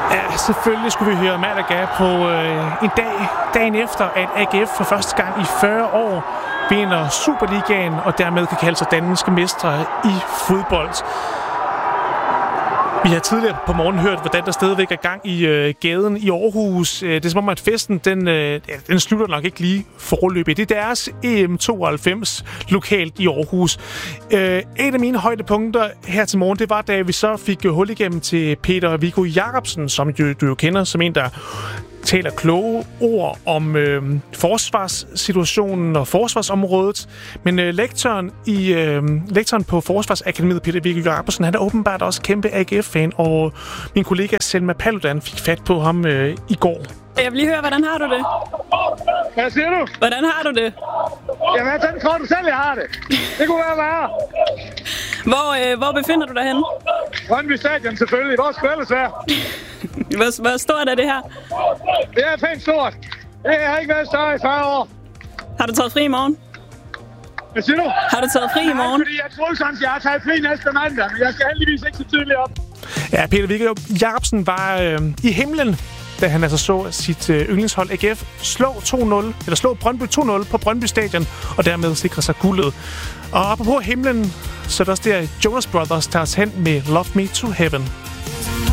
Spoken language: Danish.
Ja, selvfølgelig skulle vi høre Malaga på dagen efter, at AGF for første gang i 40 år vinder Superligaen, og dermed kan kalde sig danske mestre i fodbold. Vi har tidligere på morgenen hørt, hvordan der stadigvæk er gang i gaden i Aarhus. Det er som om, at festen den slutter nok ikke lige foreløbig. Det er deres EM92 lokalt i Aarhus. Et af mine højdepunkter her til morgen, det var, da vi så fik hul igennem til Peter Viggo Jacobsen, som du jo kender som en, der taler kloge ord om forsvarssituationen og forsvarsområdet. Men lektoren på Forsvarsakademiet, Peter Viggo Jacobsen, han er åbenbart også kæmpe AGF-fan, og min kollega Selma Paludan fik fat på ham i går. Jeg vil lige høre, hvordan har du det? Hvad siger du? Hvordan har du det? Jamen, jeg tror du selv, jeg har det. Det kunne være værre. Hvor befinder du dig henne? Brøndby Stadion selvfølgelig. Hvor skulle ellers være? Hvor stort er det her? Det er pænt stort. Det har ikke været større i 40 år. Har du taget fri i morgen? Hvad siger du? Har du taget fri i morgen? Fordi jeg troede sådan, at jeg har taget fri næste mandag, men jeg skal heldigvis ikke så tidligt op. Ja, Peter Viggo Jacobsen var i himlen, da han altså så sit yndlingshold AGF slå Brøndby 2-0 på Brøndby Stadion, og dermed sikre sig guldet. Og apropos himlen, så er der også der Jonas Brothers tager os hen med Love Me to Heaven.